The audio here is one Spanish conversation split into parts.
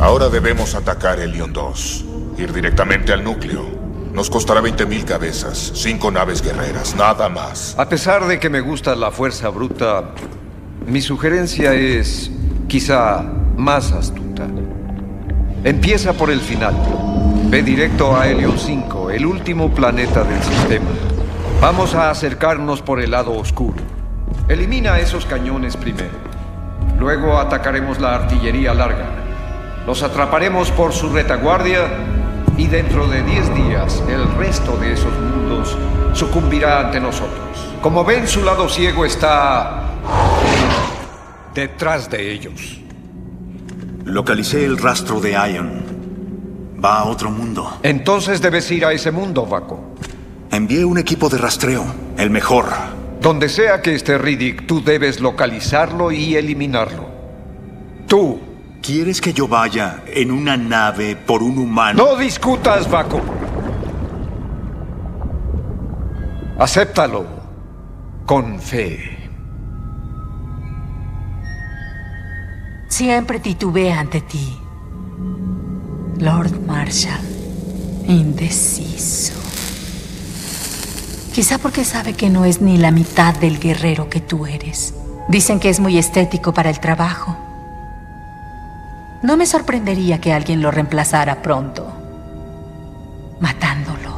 Ahora debemos atacar Hellion 2. Ir directamente al núcleo. Nos costará 20.000 cabezas, 5 naves guerreras, nada más. A pesar de que me gusta la fuerza bruta, mi sugerencia es quizá más astuta. Empieza por el final. Ve directo a Hellion 5, el último planeta del sistema. Vamos a acercarnos por el lado oscuro. Elimina esos cañones primero. Luego atacaremos la artillería larga. Los atraparemos por su retaguardia y dentro de 10 días el resto de esos mundos sucumbirá ante nosotros. Como ven, su lado ciego está detrás de ellos. Localicé el rastro de Ion. Va a otro mundo. Entonces debes ir a ese mundo, Vaco. Envié un equipo de rastreo, el mejor. Donde sea que esté Riddick, tú debes localizarlo y eliminarlo. Tú. ¿Quieres que yo vaya en una nave por un humano? No discutas, Vaco. Acéptalo. Con fe. Siempre titubea ante ti. Lord Marshall. Indeciso. Quizá porque sabe que no es ni la mitad del guerrero que tú eres. Dicen que es muy estético para el trabajo. No me sorprendería que alguien lo reemplazara pronto, matándolo.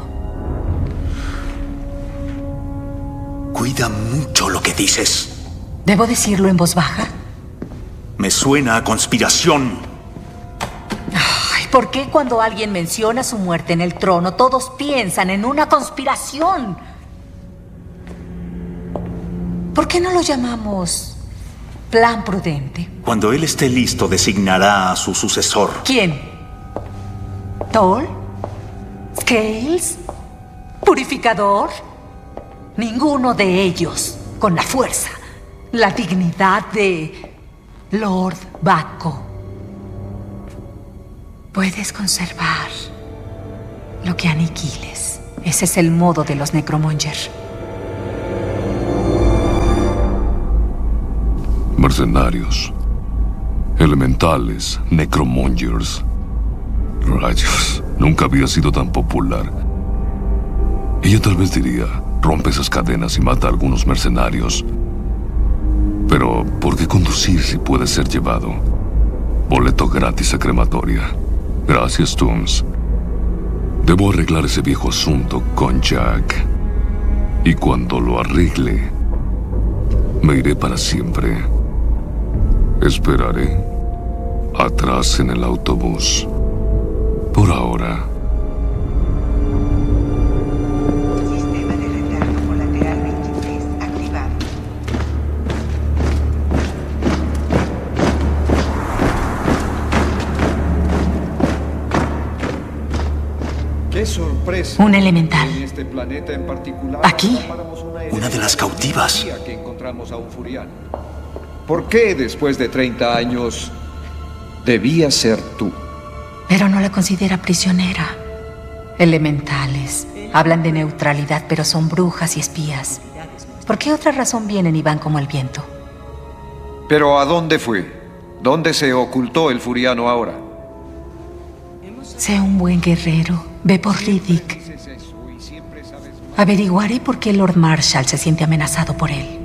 Cuida mucho lo que dices. ¿Debo decirlo en voz baja? Me suena a conspiración. Ay, ¿por qué cuando alguien menciona su muerte en el trono, todos piensan en una conspiración? ¿Por qué no lo llamamos plan prudente? Cuando él esté listo, designará a su sucesor. ¿Quién? ¿Toll? ¿Scales? ¿Purificador? Ninguno de ellos con la fuerza, la dignidad de Lord Vaco. Puedes conservar lo que aniquiles. Ese es el modo de los Necromonger. Mercenarios, elementales, necromongers. Rayos, nunca había sido tan popular. Ella tal vez diría, rompe esas cadenas y mata a algunos mercenarios. Pero, ¿por qué conducir si puede ser llevado? Boleto gratis a crematoria. Gracias, Tooms. Debo arreglar ese viejo asunto con Jack. Y cuando lo arregle, me iré para siempre. Esperaré atrás en el autobús. Por ahora. Sistema de retardo colateral 23 activado. ¡Qué sorpresa! Un elemental. En este planeta en particular, ¿Aquí? Una de las cautivas. Que encontramos a un furiano. ¿Por qué después de 30 años debía ser tú? Pero no la considera prisionera. Elementales. Hablan de neutralidad, pero son brujas y espías. ¿Por qué otra razón vienen y van como el viento? ¿Pero a dónde fue? ¿Dónde se ocultó el furiano ahora? Sé un buen guerrero. Ve por Riddick. Averiguaré por qué Lord Marshall se siente amenazado por él.